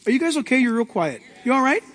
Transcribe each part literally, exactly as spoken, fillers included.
Are you guys okay? You're real quiet. You all right?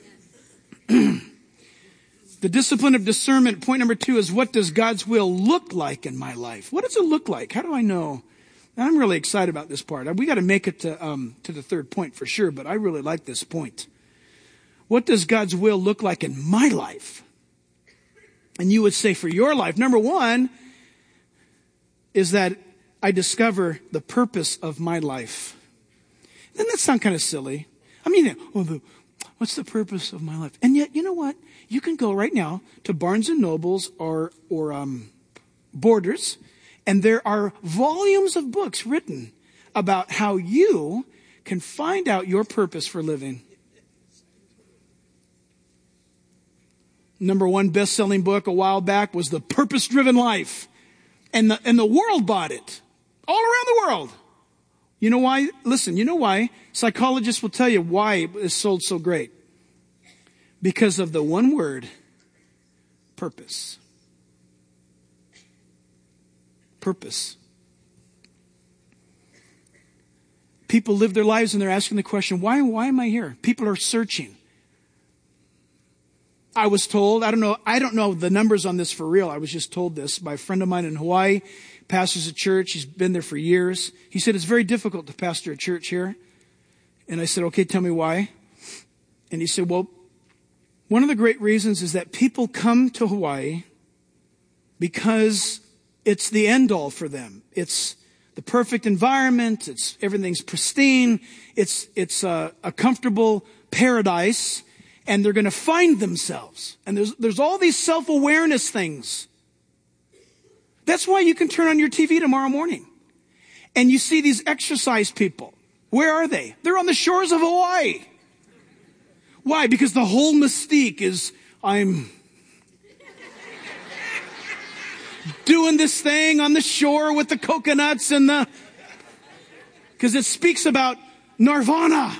The discipline of discernment, point number two, is what does God's will look like in my life? What does it look like? How do I know? And I'm really excited about this part. We got to make it to, um, to the third point for sure, but I really like this point. What does God's will look like in my life? And you would say for your life, number one is that I discover the purpose of my life. Doesn't that sound kind of silly? I mean, oh, the, what's the purpose of my life? And yet, you know what? You can go right now to Barnes and Nobles or, or um, Borders, and there are volumes of books written about how you can find out your purpose for living. Number one best-selling book a while back was The Purpose-Driven Life. And the, and the world bought it. All around the world. You know why? Listen, you know why? Psychologists will tell you why it is sold so great. Because of the one word, purpose. Purpose. People live their lives and they're asking the question, why, why am I here? People are searching. I was told, I don't know, I don't know the numbers on this for real. I was just told this by a friend of mine in Hawaii, pastors a church. He's been there for years. He said, it's very difficult to pastor a church here. And I said, okay, tell me why. And he said, well, one of the great reasons is that people come to Hawaii because it's the end all for them. It's the perfect environment. It's everything's pristine. It's, it's a, a comfortable paradise. And they're going to find themselves. And there's, there's all these self-awareness things. That's why you can turn on your T V tomorrow morning. And you see these exercise people. Where are they? They're on the shores of Hawaii. Why? Because the whole mystique is, I'm doing this thing on the shore with the coconuts and the... Because it speaks about nirvana.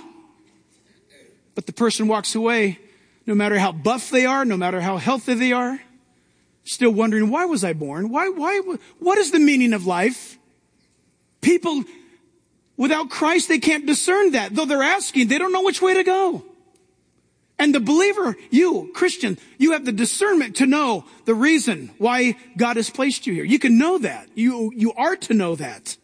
But the person walks away, no matter how buff they are, no matter how healthy they are, still wondering, why was I born? Why, why, what is the meaning of life? People, without Christ, they can't discern that. Though they're asking, they don't know which way to go. And the believer, you, Christian, you have the discernment to know the reason why God has placed you here. You can know that. You, you are to know that.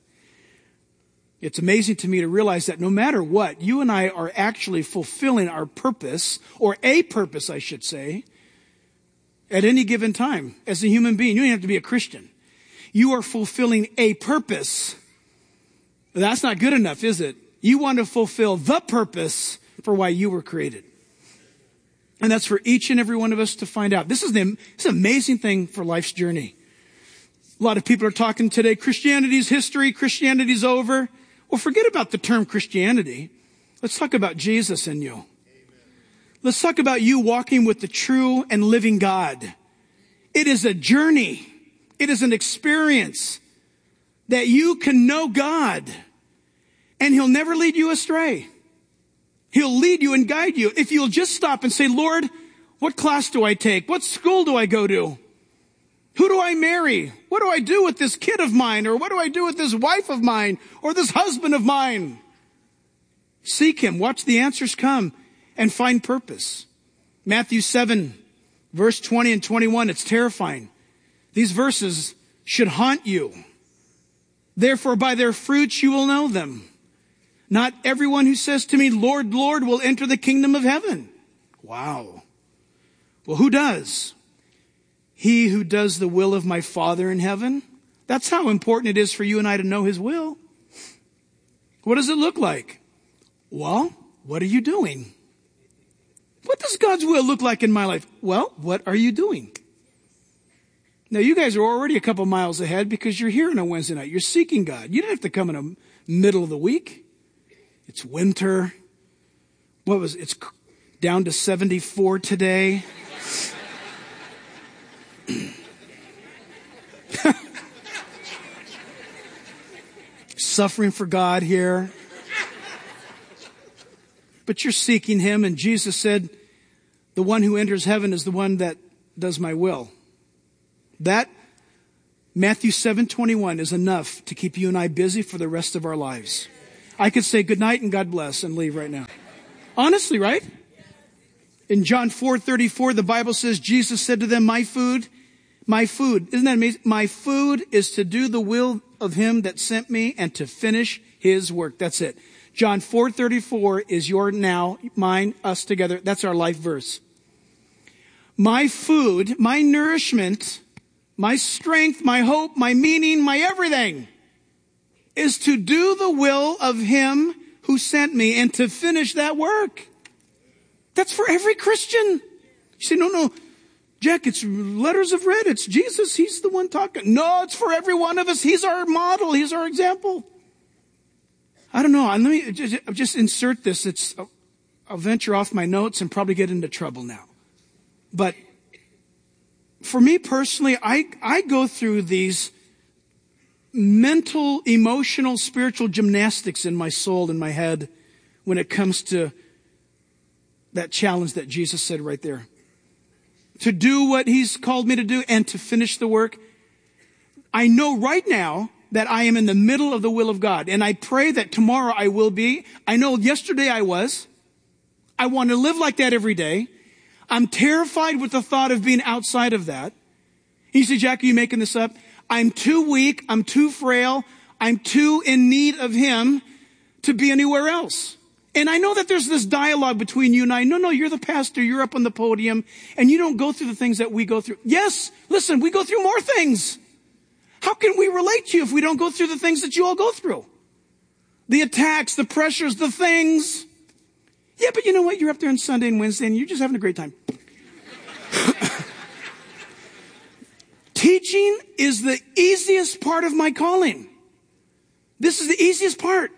It's amazing to me to realize that no matter what, you and I are actually fulfilling our purpose, or a purpose, I should say, at any given time. As a human being, you don't have to be a Christian. You are fulfilling a purpose. That's not good enough, is it? You want to fulfill the purpose for why you were created. And that's for each and every one of us to find out. This is the this is an amazing thing for life's journey. A lot of people are talking today, Christianity's history, Christianity's over. Well, forget about the term Christianity. Let's talk about Jesus and you. Amen. Let's talk about you walking with the true and living God. It is a journey. It is an experience that you can know God, and He'll never lead you astray. He'll lead you and guide you. If you'll just stop and say, Lord, what class do I take? What school do I go to? Who do I marry? What do I do with this kid of mine? Or what do I do with this wife of mine? Or this husband of mine? Seek Him. Watch the answers come and find purpose. Matthew seven, verse twenty and twenty-one. It's terrifying. These verses should haunt you. Therefore, by their fruits you will know them. Not everyone who says to me, Lord, Lord, will enter the kingdom of heaven. Wow. Well, who does? He who does the will of my Father in heaven. That's how important it is for you and I to know His will. What does it look like? Well, what are you doing? What does God's will look like in my life? Well, what are you doing? Now, you guys are already a couple miles ahead because you're here on a Wednesday night. You're seeking God. You don't have to come in the middle of the week. It's winter. What was it? It's down to seventy-four today. Suffering for God here. But you're seeking Him, and Jesus said, the one who enters heaven is the one that does my will. That, Matthew seven twenty-one, is enough to keep you and I busy for the rest of our lives. I could say good night and God bless and leave right now. Honestly, right? In John four thirty-four, the Bible says, Jesus said to them, my food, my food, isn't that amazing? My food is to do the will of him that sent me and to finish his work. That's it. John four thirty-four is your now, mine, us together. That's our life verse. My food, my nourishment, my strength, my hope, my meaning, my everything is to do the will of him who sent me and to finish that work. That's for every Christian. You say, no, no, Jack, it's letters of red. It's Jesus. He's the one talking. No, it's for every one of us. He's our model. He's our example. I don't know. Let me just, just insert this. It's, I'll venture off my notes and probably get into trouble now. But for me personally, I, I go through these mental, emotional, spiritual gymnastics in my soul and my head when it comes to that challenge that Jesus said right there. To do what he's called me to do and to finish the work. I know right now that I am in the middle of the will of God. And I pray that tomorrow I will be. I know yesterday I was. I want to live like that every day. I'm terrified with the thought of being outside of that. You say, Jack, are you making this up? I'm too weak. I'm too frail. I'm too in need of him to be anywhere else. And I know that there's this dialogue between you and I. No, no, you're the pastor. You're up on the podium and you don't go through the things that we go through. Yes, listen, we go through more things. How can we relate to you if we don't go through the things that you all go through? The attacks, the pressures, the things. Yeah, but you know what? You're up there on Sunday and Wednesday and you're just having a great time. Teaching is the easiest part of my calling. This is the easiest part.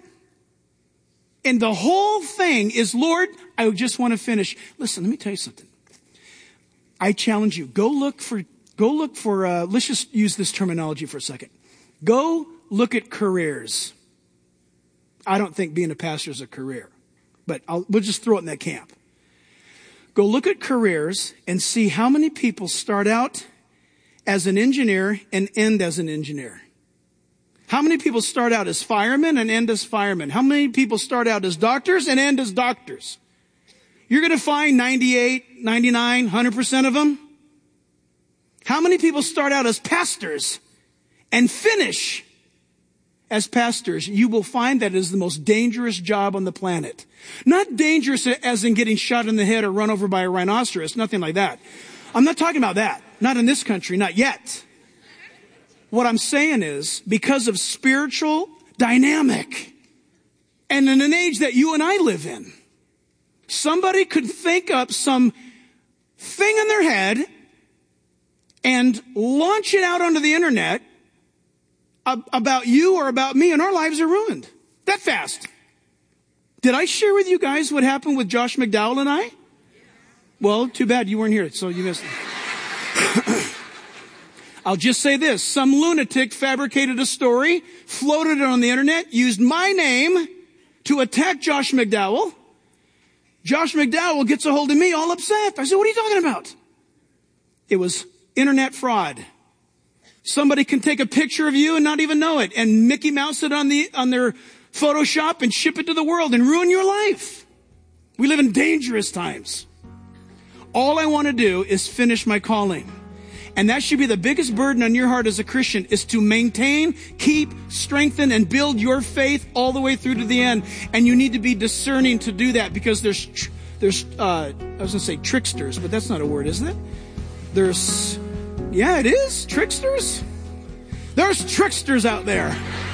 And the whole thing is, Lord, I just want to finish. Listen, let me tell you something. I challenge you. Go look for, go look for, uh, let's just use this terminology for a second. Go look at careers. I don't think being a pastor is a career, but I'll, we'll just throw it in that camp. Go look at careers and see how many people start out as an engineer and end as an engineer. How many people start out as firemen and end as firemen? How many people start out as doctors and end as doctors? You're going to find ninety-eight, ninety-nine, one hundred percent of them. How many people start out as pastors and finish as pastors? You will find that it is the most dangerous job on the planet. Not dangerous as in getting shot in the head or run over by a rhinoceros, nothing like that. I'm not talking about that. Not in this country, not yet. What I'm saying is, because of spiritual dynamic, and in an age that you and I live in, somebody could think up some thing in their head and launch it out onto the internet about you or about me, and our lives are ruined. That fast. Did I share with you guys what happened with Josh McDowell and I? Well, too bad you weren't here, so you missed it. I'll just say this. Some lunatic fabricated a story, floated it on the internet, used my name to attack Josh McDowell. Josh McDowell gets a hold of me all upset. I said, what are you talking about? It was internet fraud. Somebody can take a picture of you and not even know it and Mickey Mouse it on the, on their Photoshop and ship it to the world and ruin your life. We live in dangerous times. All I want to do is finish my calling. And that should be the biggest burden on your heart as a Christian, is to maintain, keep, strengthen, and build your faith all the way through to the end. And you need to be discerning to do that, because there's, tr- there's, uh, I was going to say tricksters, but that's not a word, isn't it? There's, yeah, it is, tricksters. There's tricksters out there.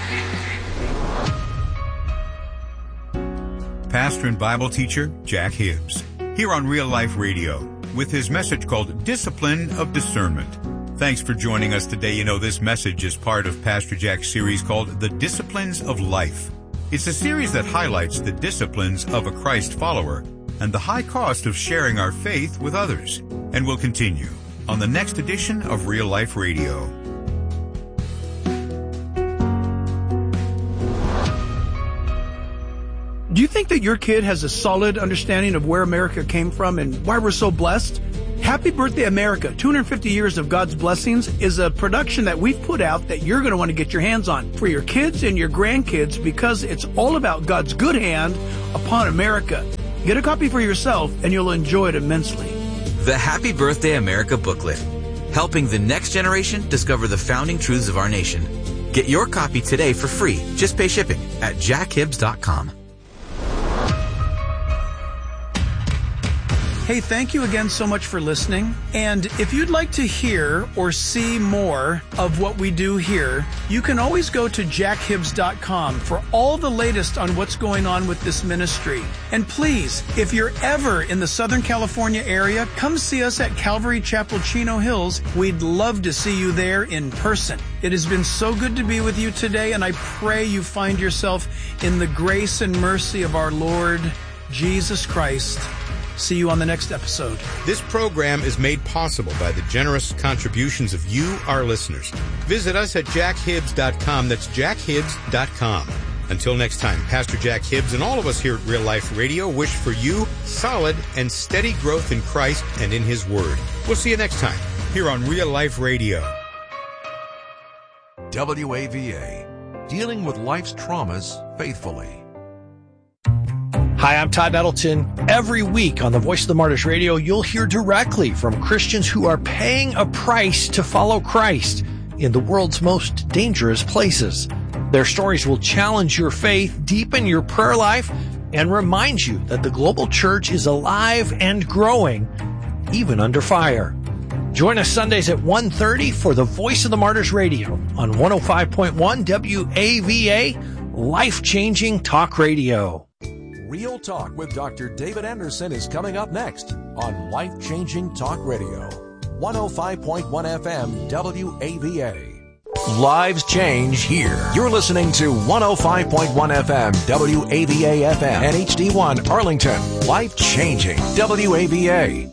Pastor and Bible teacher Jack Hibbs, here on Real Life Radio, with his message called Discipline of Discernment. Thanks for joining us today. You know, this message is part of Pastor Jack's series called The Disciplines of Life. It's a series that highlights the disciplines of a Christ follower and the high cost of sharing our faith with others. And we'll continue on the next edition of Real Life Radio. Do you think that your kid has a solid understanding of where America came from and why we're so blessed? Happy Birthday America, two hundred fifty years of God's Blessings, is a production that we've put out that you're going to want to get your hands on for your kids and your grandkids, because it's all about God's good hand upon America. Get a copy for yourself, and you'll enjoy it immensely. The Happy Birthday America booklet, helping the next generation discover the founding truths of our nation. Get your copy today for free. Just pay shipping at jack hibbs dot com. Hey, thank you again so much for listening. And if you'd like to hear or see more of what we do here, you can always go to jack hibbs dot com for all the latest on what's going on with this ministry. And please, if you're ever in the Southern California area, come see us at Calvary Chapel, Chino Hills. We'd love to see you there in person. It has been so good to be with you today, and I pray you find yourself in the grace and mercy of our Lord Jesus Christ. See you on the next episode. This program is made possible by the generous contributions of you, our listeners. Visit us at jack hibbs dot com. That's jack hibbs dot com. Until next time, Pastor Jack Hibbs and all of us here at Real Life Radio wish for you solid and steady growth in Christ and in His Word. We'll see you next time here on Real Life Radio. W A V A, dealing with life's traumas faithfully. Hi, I'm Todd Nettleton. Every week on the Voice of the Martyrs Radio, you'll hear directly from Christians who are paying a price to follow Christ in the world's most dangerous places. Their stories will challenge your faith, deepen your prayer life, and remind you that the global church is alive and growing, even under fire. Join us Sundays at one thirty for the Voice of the Martyrs Radio on one oh five point one W A V A, life-changing talk radio. Real Talk with Doctor David Anderson is coming up next on Life Changing Talk Radio, one oh five point one F M W A V A. Lives change here. You're listening to one oh five point one F M W A V A F M and H D one Arlington. Life changing W A V A.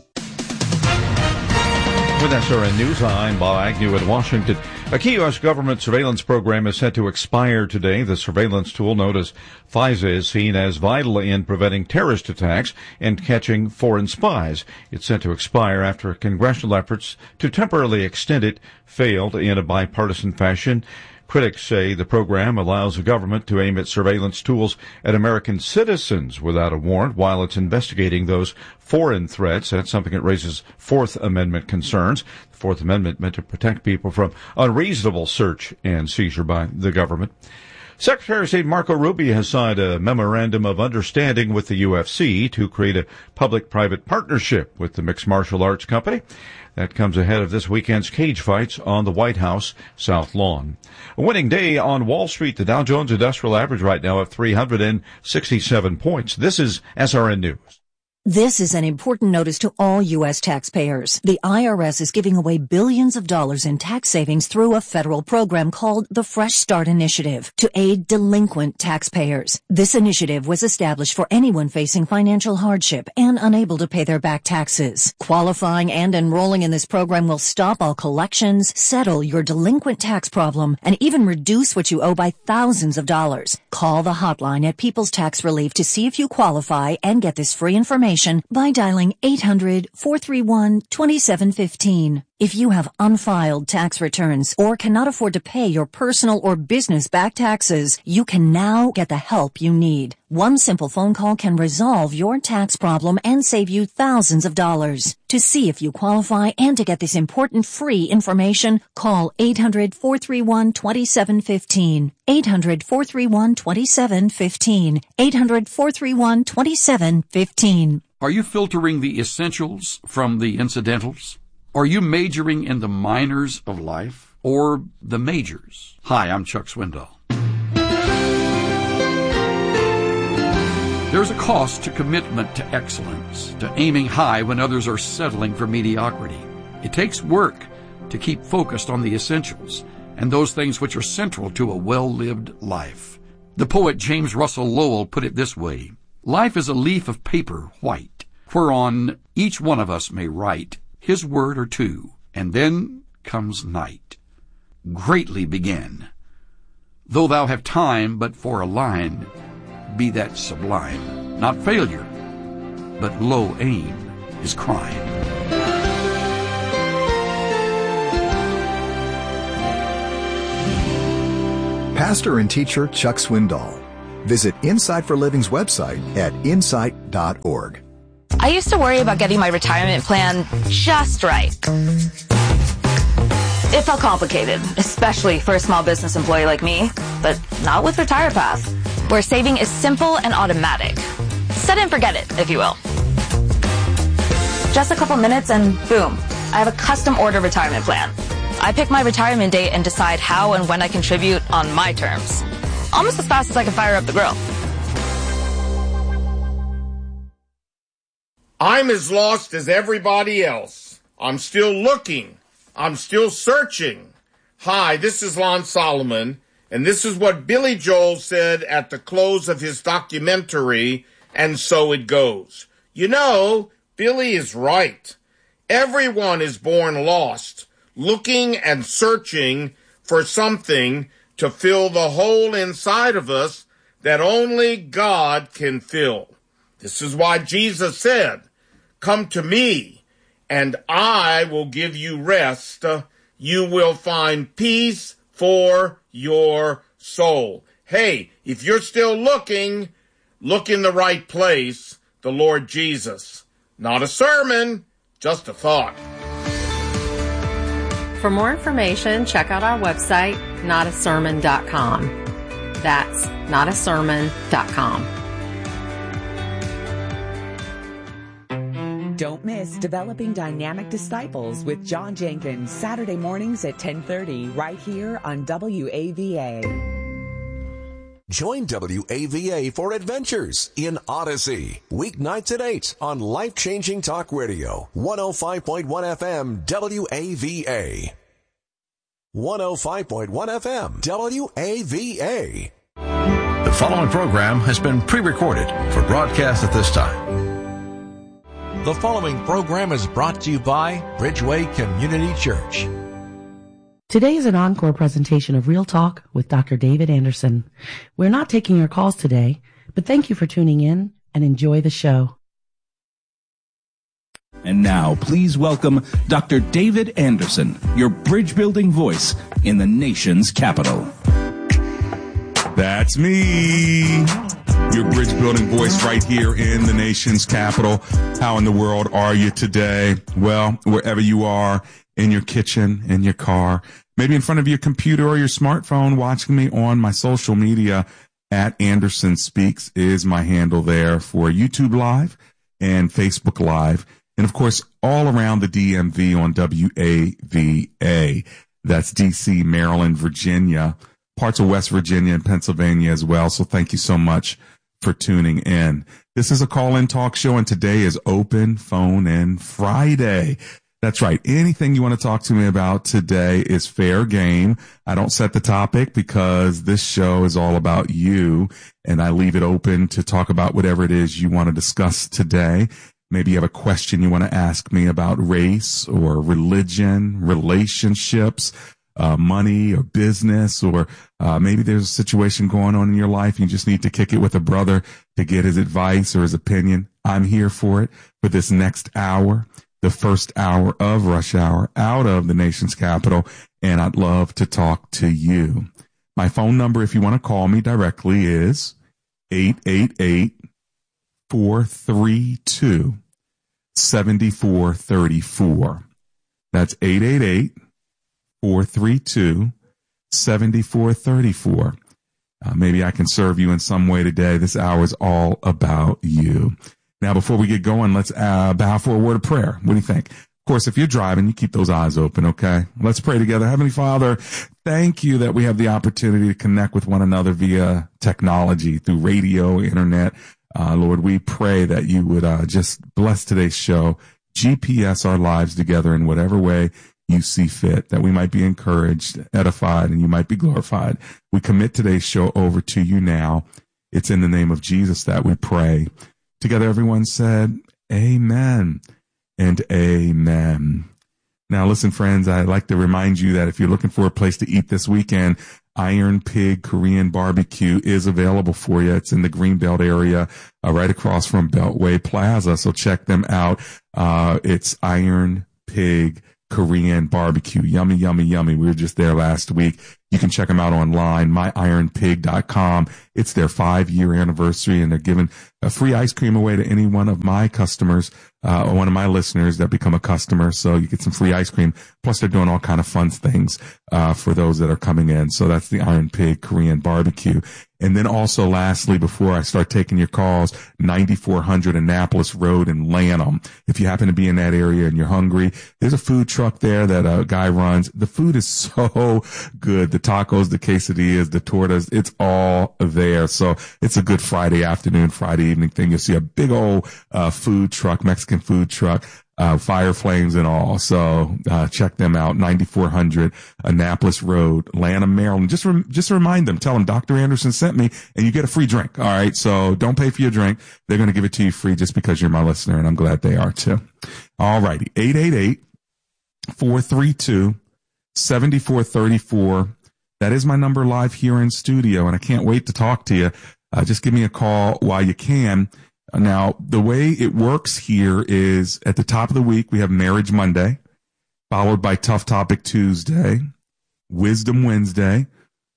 With S R N News, I'm Bob Agnew in Washington. A key U S government surveillance program is set to expire today. The surveillance tool known as FISA is seen as vital in preventing terrorist attacks and catching foreign spies. It's set to expire after congressional efforts to temporarily extend it failed in a bipartisan fashion. Critics say the program allows the government to aim its surveillance tools at American citizens without a warrant while it's investigating those foreign threats. That's something that raises Fourth Amendment concerns. The Fourth Amendment meant to protect people from unreasonable search and seizure by the government. Secretary of State Marco Rubio has signed a memorandum of understanding with the U F C to create a public-private partnership with the Mixed Martial Arts Company. That comes ahead of this weekend's cage fights on the White House South Lawn. A winning day on Wall Street. The Dow Jones Industrial Average right now at three hundred sixty-seven points. This is S R N News. This is an important notice to all U S taxpayers. The I R S is giving away billions of dollars in tax savings through a federal program called the Fresh Start Initiative to aid delinquent taxpayers. This initiative was established for anyone facing financial hardship and unable to pay their back taxes. Qualifying and enrolling in this program will stop all collections, settle your delinquent tax problem, and even reduce what you owe by thousands of dollars. Call the hotline at People's Tax Relief to see if you qualify and get this free information by dialing eight hundred, four three one, two seven one five. If you have unfiled tax returns or cannot afford to pay your personal or business back taxes, you can now get the help you need. One simple phone call can resolve your tax problem and save you thousands of dollars. To see if you qualify and to get this important free information, call eight hundred, four three one, two seven one five. eight hundred, four three one, two seven one five. eight hundred, four three one, two seven one five. Are you filtering the essentials from the incidentals? Are you majoring in the minors of life or the majors? Hi, I'm Chuck Swindoll. There's a cost to commitment to excellence, to aiming high when others are settling for mediocrity. It takes work to keep focused on the essentials and those things which are central to a well-lived life. The poet James Russell Lowell put it this way: life is a leaf of paper white, whereon each one of us may write his word or two, and then comes night. Greatly begin. Though thou have time but for a line, be that sublime. Not failure, but low aim is crime. Pastor and teacher Chuck Swindoll Visit Insight for Living's website at insight dot org. I used to worry about getting my retirement plan just right. It felt complicated, especially for a small business employee like me, but not with RetirePath, where saving is simple and automatic. Set it and forget it, if you will. Just a couple minutes and boom, I have a custom order retirement plan. I pick my retirement date and decide how and when I contribute on my terms. Almost as fast as I can fire up the grill. I'm as lost as everybody else. I'm still looking. I'm still searching. Hi, this is Lon Solomon, and this is what Billy Joel said at the close of his documentary, And So It Goes. You know, Billy is right. Everyone is born lost, looking and searching for something to fill the hole inside of us that only God can fill. This is why Jesus said, "Come to me, and I will give you rest. You will find peace for your soul." Hey, if you're still looking, look in the right place, the Lord Jesus. Not a sermon, just a thought. For more information, check out our website, not a sermon dot com. That's not a sermon dot com. Don't miss Developing Dynamic Disciples with John Jenkins, Saturday mornings at ten thirty, right here on W A V A. Join W A V A for Adventures in Odyssey. Weeknights at eight on Life Changing Talk Radio. one oh five point one F M W A V A. one oh five point one F M W A V A. The following program has been pre-recorded for broadcast at this time. The following program is brought to you by Bridgeway Community Church. Today is an encore presentation of Real Talk with Doctor David Anderson. We're not taking your calls today, but thank you for tuning in and enjoy the show. And now, please welcome Doctor David Anderson, your bridge-building voice in the nation's capital. That's me, your bridge-building voice right here in the nation's capital. How in the world are you today? Well, wherever you are, in your kitchen, in your car, maybe in front of your computer or your smartphone, watching me on my social media, at Anderson Speaks is my handle there for YouTube Live and Facebook Live. And, of course, all around the D M V on W A V A. That's D C, Maryland, Virginia, parts of West Virginia and Pennsylvania as well. So thank you so much for tuning in. This is a call-in talk show, and today is Open Phone In Friday. That's right. Anything you want to talk to me about today is fair game. I don't set the topic because this show is all about you, and I leave it open to talk about whatever it is you want to discuss today. Maybe you have a question you want to ask me about race or religion, relationships, uh, money or business, or uh, maybe there's a situation going on in your life. You just need to kick it with a brother to get his advice or his opinion. I'm here for it for this next hour, the first hour of Rush Hour out of the nation's capital, and I'd love to talk to you. My phone number, if you want to call me directly, is eight eight eight, four three two, seven four three four. That's eight eight eight, four three two, seven four three four. Uh, maybe I can serve you in some way today. This hour is all about you. Now, before we get going, let's uh, bow for a word of prayer. What do you think? Of course, if you're driving, you keep those eyes open, okay? Let's pray together. Heavenly Father, thank you that we have the opportunity to connect with one another via technology, through radio, internet. Uh, Lord, we pray that you would uh, just bless today's show, G P S our lives together in whatever way you see fit, that we might be encouraged, edified, and you might be glorified. We commit today's show over to you now. It's in the name of Jesus that we pray. Together, everyone said, amen and amen. Now, listen, friends, I'd like to remind you that if you're looking for a place to eat this weekend, Iron Pig Korean Barbecue is available for you. It's in the Greenbelt area, uh, right across from Beltway Plaza. So check them out. Uh, it's Iron Pig Korean Barbecue. Yummy, yummy, yummy. We were just there last week. You can check them out online, my iron pig dot com. It's their five-year anniversary, and they're giving a free ice cream away to any one of my customers, uh, or one of my listeners that become a customer. So you get some free ice cream. Plus, they're doing all kind of fun things uh, for those that are coming in. So that's the Iron Pig Korean Barbecue. And then also, lastly, before I start taking your calls, ninety-four hundred Annapolis Road in Lanham. If you happen to be in that area and you're hungry, there's a food truck there that a guy runs. The food is so good. The tacos, the quesadillas, the tortas, it's all there. So it's a good Friday afternoon, Friday evening thing. You'll see a big old uh, food truck, Mexican food truck. Uh, fire flames and all. So, uh, check them out. ninety-four hundred Annapolis Road, Lanham, Maryland. Just, rem- just remind them, tell them Doctor Anderson sent me and you get a free drink. All right. So don't pay for your drink. They're going to give it to you free just because you're my listener, and I'm glad they are too. All righty. eight eight eight, four three two, seven four three four. That is my number live here in studio, and I can't wait to talk to you. Uh, just give me a call while you can. Now, the way it works here is at the top of the week, we have Marriage Monday, followed by Tough Topic Tuesday, Wisdom Wednesday,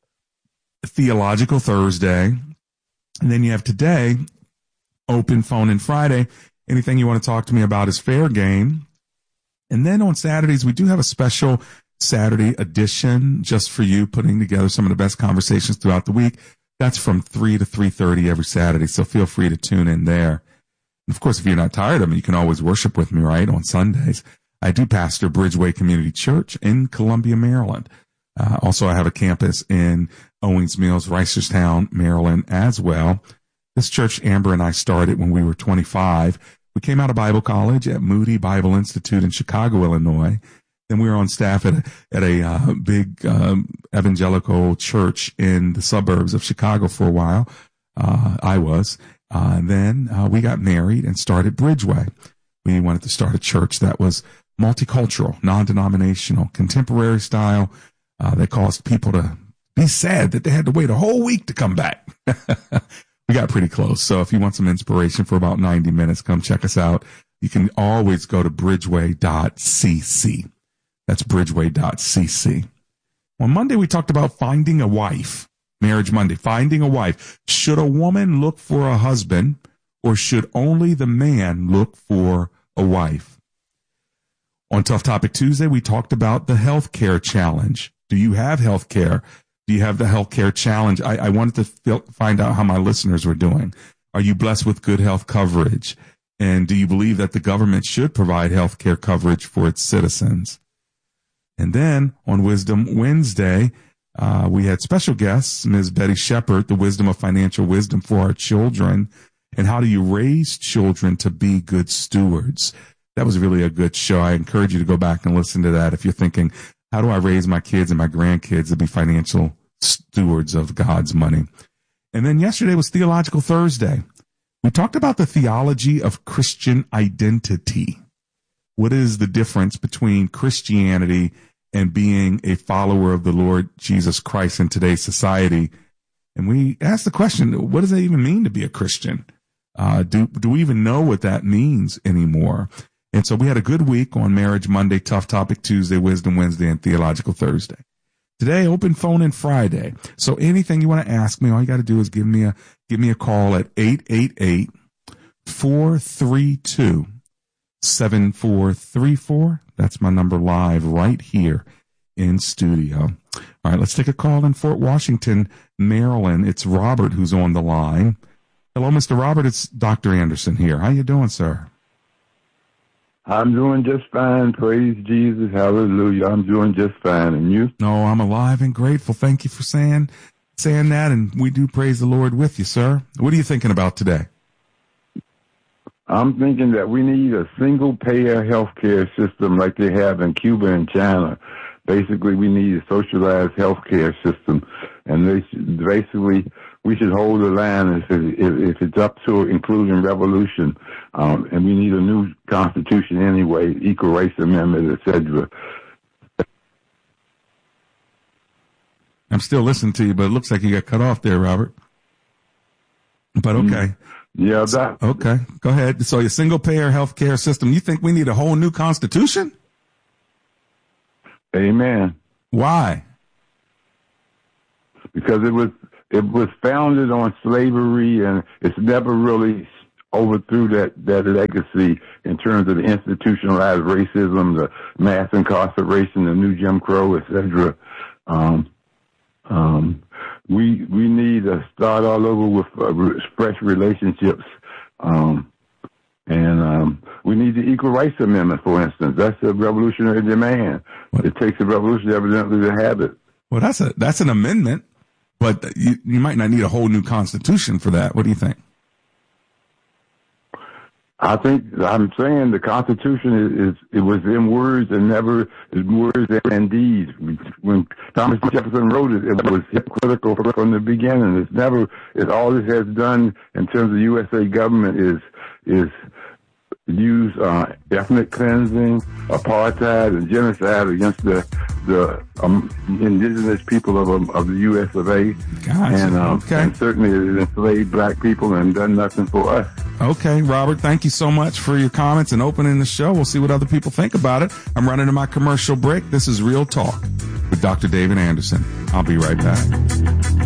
Theological Thursday, and then you have today, Open Phone and Friday. Anything you want to talk to me about is fair game. And then on Saturdays, we do have a special Saturday edition just for you, putting together some of the best conversations throughout the week. That's from three to three thirty every Saturday, so feel free to tune in there. And of course, if you're not tired of me, you can always worship with me, right, on Sundays. I do pastor Bridgeway Community Church in Columbia, Maryland. Uh, also, I have a campus in Owings Mills, Reisterstown, Maryland as well. This church, Amber and I started when we were twenty-five. We came out of Bible college at Moody Bible Institute in Chicago, Illinois. Then we were on staff at a, at a uh, big um, evangelical church in the suburbs of Chicago for a while. Uh, I was. Uh, and then uh, we got married and started Bridgeway. We wanted to start a church that was multicultural, non-denominational, contemporary style. Uh, that caused people to be sad that they had to wait a whole week to come back. We got pretty close. So if you want some inspiration for about ninety minutes, come check us out. You can always go to bridgeway dot c c. That's bridgeway dot c c. On Monday, we talked about finding a wife. Marriage Monday, finding a wife. Should a woman look for a husband, or should only the man look for a wife? On Tough Topic Tuesday, we talked about the healthcare challenge. Do you have healthcare? Do you have the healthcare challenge? I, I wanted to feel, find out how my listeners were doing. Are you blessed with good health coverage? And do you believe that the government should provide healthcare coverage for its citizens? And then on Wisdom Wednesday, uh, we had special guests, Miz Betty Shepard, the wisdom of financial wisdom for our children, and how do you raise children to be good stewards. That was really a good show. I encourage you to go back and listen to that if you're thinking, how do I raise my kids and my grandkids to be financial stewards of God's money? And then yesterday was Theological Thursday. We talked about the theology of Christian identity. What is the difference between Christianity and being a follower of the Lord Jesus Christ in today's society? And we asked the question, what does it even mean to be a Christian? Uh, do, do we even know what that means anymore? And so we had a good week on Marriage Monday, Tough Topic Tuesday, Wisdom Wednesday, and Theological Thursday. Today, Open Phone and Friday. So anything you want to ask me, all you got to do is give me a, give me a call at eight eight eight, four three two, seven four three four. That's my number live right here in studio. All right, let's take a call in Fort Washington, Maryland. It's Robert who's on the line. Hello, Mister Robert. It's Doctor Anderson here. How you doing, sir? I'm doing just fine. Praise Jesus. Hallelujah. I'm doing just fine. And you? No, I'm alive and grateful. Thank you for saying saying that, and we do praise the Lord with you, sir. What are you thinking about today? I'm thinking that we need a single-payer health care system like they have in Cuba and China. Basically, we need a socialized health care system, and they should, basically we should hold the line if, it, if it's up to inclusion revolution, um, and we need a new constitution anyway, equal rights amendment, et cetera. I'm still listening to you, but it looks like you got cut off there, Robert. But okay. Yeah, that. Okay, go ahead. So your single-payer health care system, you think we need a whole new constitution? Amen. Why? because it was it was founded on slavery, and it's never really overthrew that, that legacy in terms of the institutionalized racism, the mass incarceration, the new Jim Crow, et cetera. Um, um, we we need to start all over with uh, fresh relationships, um, and um, we need the Equal Rights Amendment, for instance. That's a revolutionary demand. What? It takes a revolution, evidently, to have it. Well, that's a that's an amendment, but you, you might not need a whole new constitution for that. What do you think? I think I'm saying the Constitution is, is it was in words and never in words and deeds. When Thomas Jefferson wrote it, it was hypocritical from the beginning. It's never, it's all it has done in terms of U S A government is is use uh, ethnic cleansing, apartheid, and genocide against the the um, indigenous people of um, of the U S of A. Gotcha. And, um, okay. and certainly it enslaved black people and done nothing for us. Okay, Robert, thank you so much for your comments and opening the show. We'll see what other people think about it. I'm running to my commercial break. This is Real Talk with Doctor David Anderson. I'll be right back.